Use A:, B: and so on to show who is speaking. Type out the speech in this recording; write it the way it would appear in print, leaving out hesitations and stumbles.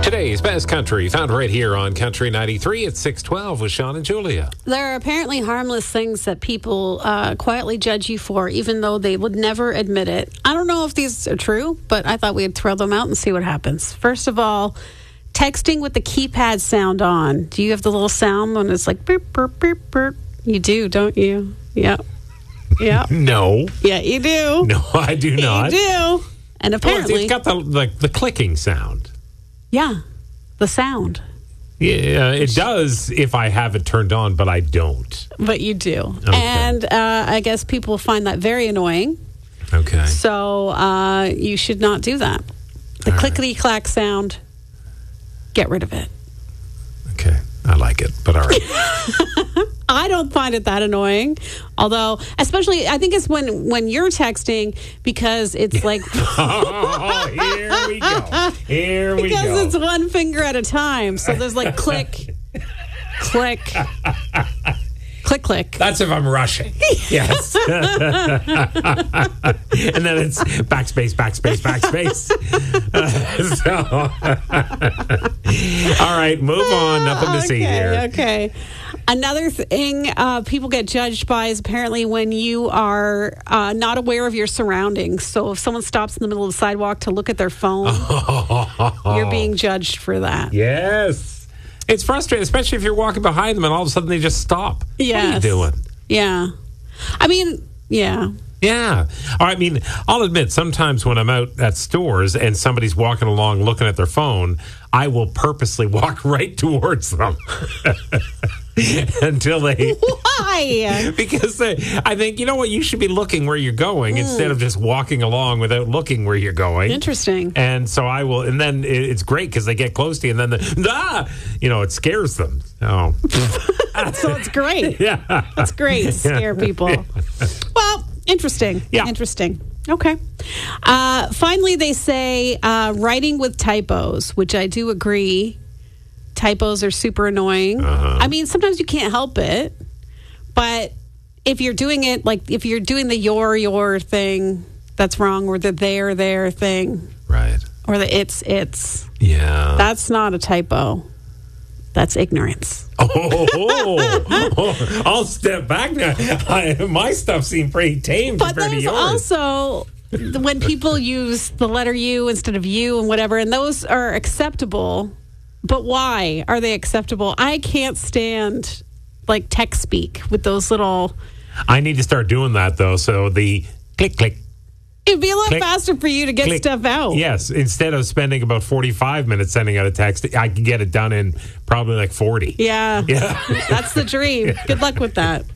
A: Today's best country found right here on Country 93 at 612 with Sean and Julia.
B: There are apparently harmless things that people quietly judge you for, even though they would never admit it. I don't know if these are true, but I thought we'd throw them out and see what happens. First of all, texting with the keypad sound on. Do you have the little sound when it's like beep, beep, beep, beep? You do, don't you? Yeah. Yeah.
A: No.
B: Yeah, you do.
A: No, I do not.
B: You do. And apparently...
A: it's got the clicking sound.
B: Yeah, the sound.
A: Yeah, it does if I have it turned on, but I don't.
B: But you do.
A: Okay.
B: And I guess people find that very annoying.
A: Okay.
B: So you should not do that. The clickety-clack sound, get rid of it.
A: Okay, I like it, but all right.
B: I don't find it that annoying. Although, especially, I think it's when you're texting because it's like...
A: Oh, here we go. Here we go.
B: Because it's one finger at a time. So there's like click, click, click, click.
A: That's if I'm rushing. Yes. And then it's backspace, backspace, backspace. All right, move on. Nothing to see here.
B: Okay. Another thing people get judged by is apparently when you are not aware of your surroundings. So if someone stops in the middle of the sidewalk to look at their phone, you're being judged for that.
A: Yes. It's frustrating, especially if you're walking behind them and all of a sudden they just stop.
B: Yes.
A: What are you doing?
B: Yeah. I mean, yeah.
A: Yeah. I mean, I'll admit, sometimes when I'm out at stores and somebody's walking along looking at their phone, I will purposely walk right towards them. Until they...
B: Why?
A: Because I think, you know what, you should be looking where you're going instead of just walking along without looking where you're going.
B: Interesting.
A: And so I will, and then it's great because they get close to you and then it scares them. Oh.
B: So it's great.
A: Yeah.
B: It's great to scare people. Well, interesting.
A: Yeah.
B: Interesting. Okay. Finally, they say writing with typos, which I do agree. Typos are super annoying. I mean, sometimes you can't help it, but if you're doing it, like if you're doing the your thing, that's wrong, or the their thing,
A: right, or
B: the it's,
A: yeah,
B: that's not a typo. That's ignorance.
A: I'll step back now. My stuff seemed pretty tame compared to yours.
B: But there's also when people use the letter U instead of you and whatever, and those are acceptable. But why are they acceptable? I can't stand like text speak with those little...
A: I need to start doing that, though. So the click, click.
B: It'd be a lot faster for you to get stuff out.
A: Yes. Instead of spending about 45 minutes sending out a text, I can get it done in probably like 40.
B: Yeah. That's the dream. Good luck with that.